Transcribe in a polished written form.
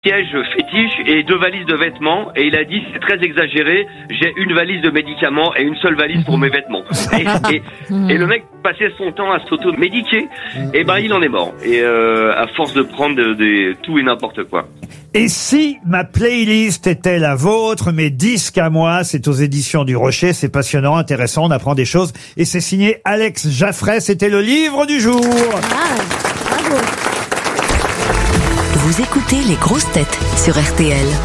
Piège fétiche et 2 valises de vêtements, et il a dit c'est très exagéré, j'ai une valise de médicaments et une seule valise pour mes vêtements. Et le mec passait son temps à s'auto-médiquer, et ben il en est mort. Et à force de prendre tout et n'importe quoi. Et si ma playlist était la vôtre, mes disques à moi, c'est aux éditions du Rocher, c'est passionnant, intéressant, on apprend des choses, et c'est signé Alex Jaffray, c'était le livre du jour. Bravo. Vous écoutez les grosses têtes sur RTL.